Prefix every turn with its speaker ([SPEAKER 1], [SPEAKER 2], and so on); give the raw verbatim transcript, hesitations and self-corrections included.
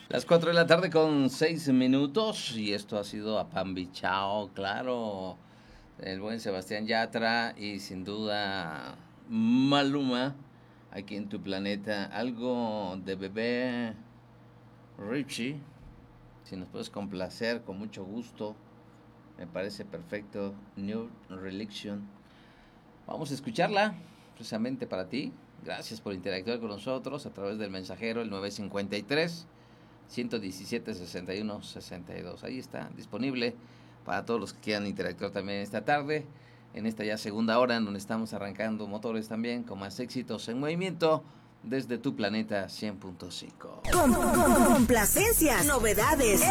[SPEAKER 1] Las cuatro de la tarde con seis minutos y esto ha sido Apambichao, claro, el buen Sebastián Yatra y sin duda Maluma, aquí en tu planeta, algo de bebé Richie, si nos puedes complacer con mucho gusto, me parece perfecto, New Religion, vamos a escucharla precisamente para ti, gracias por interactuar con nosotros a través del mensajero, el nueve cinco tres ciento diecisiete, sesenta y uno, sesenta y dos. Ahí está, disponible para todos los que quieran interactuar también esta tarde, en esta ya segunda hora, en donde estamos arrancando motores también, con más éxitos en movimiento, desde tu planeta cien punto cinco.
[SPEAKER 2] Con, con, complacencias, novedades,